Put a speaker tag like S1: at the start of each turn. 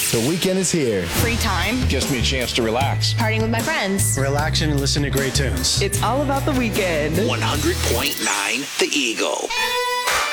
S1: The weekend is here.
S2: Free time.
S3: Gives me a chance to relax.
S2: Partying with my friends.
S4: Relaxing and listening to great tunes.
S5: It's all about the weekend.
S6: 100.9 The Eagle.